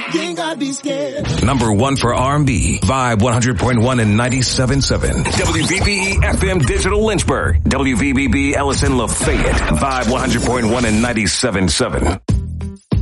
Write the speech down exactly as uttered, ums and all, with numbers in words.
You ain't gotta be scared. Number one for R and B, Vibe one hundred point one and ninety-seven point seven. W V B E F M Digital Lynchburg. W V B B Ellison Lafayette. Vibe one hundred point one and ninety-seven point seven.